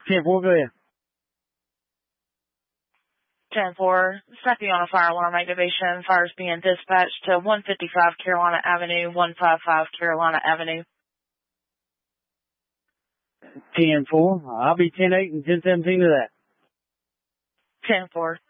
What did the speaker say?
10-4, go ahead. 10-4, snacking on a fire alarm activation. Fires being dispatched to 155 Carolina Avenue, 155 Carolina Avenue. 10-4. I'll be 10-8 and 10-17 to that. 10-4.